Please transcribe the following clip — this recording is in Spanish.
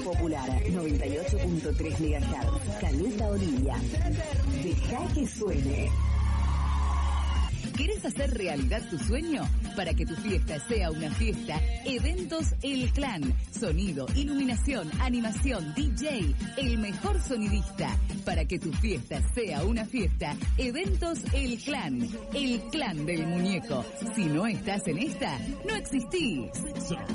Popular 98.3 MHz. Caleta Olivia. Deja que suene. ¿Querés hacer realidad tu sueño? Para que tu fiesta sea una fiesta, Eventos El Clan. Sonido, iluminación, animación, DJ, el mejor sonidista. Para que tu fiesta sea una fiesta, Eventos El Clan del muñeco. Si no estás en esta, no existís.